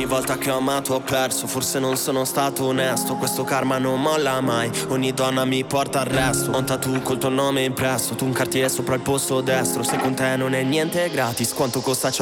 Ogni volta che ho amato ho perso, forse non sono stato onesto. Questo karma non molla mai, ogni donna mi porta al resto. Ho un tattoo col tuo nome impresso, tu un cartiere sopra il polso destro. Se con te non è niente gratis, quanto costa ciò?